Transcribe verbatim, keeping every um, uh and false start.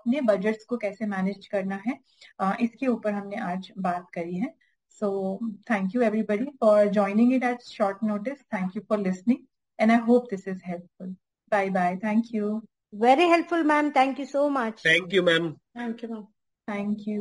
अपने बजट्स को कैसे मैनेज करना है, uh, इसके ऊपर हमने आज बात करी है. So thank you everybody for joining it at short notice. Thank you for listening, and I hope this is helpful. Bye bye. Thank you. Very helpful, ma'am. Thank you so much. Thank you, ma'am. Thank you, ma'am. Thank you.